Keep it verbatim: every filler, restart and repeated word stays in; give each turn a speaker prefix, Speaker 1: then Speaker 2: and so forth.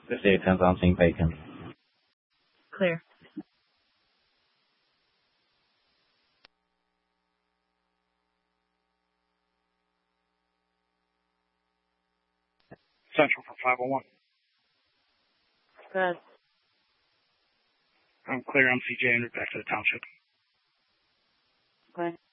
Speaker 1: fifty-eight ten Thompson Bacon.
Speaker 2: Clear.
Speaker 3: Central for five oh one.
Speaker 2: Good.
Speaker 3: I'm clear on C J and back to the township.
Speaker 2: Okay.